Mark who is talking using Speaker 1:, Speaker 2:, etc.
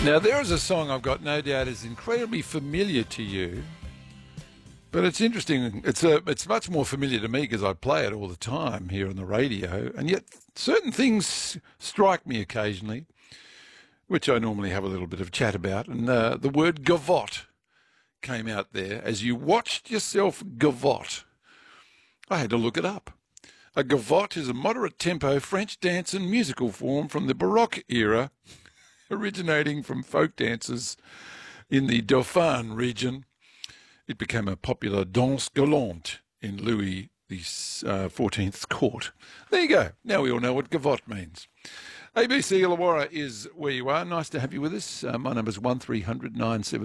Speaker 1: Now, there is a song I've got no doubt is incredibly familiar to you, but it's interesting. It's much more familiar to me because I play it all the time here on the radio, and yet certain things strike me occasionally, which I normally have a little bit of chat about, and the word gavotte came out there as you watched yourself gavotte. I had to look it up. A gavotte is a moderate tempo French dance and musical form from the Baroque era, originating from folk dances in the Dauphin region. It became a popular danse galante in Louis XIV's court. There you go. Now we all know what gavotte means. ABC Illawarra is where you are. Nice to have you with us. My number's 1300 973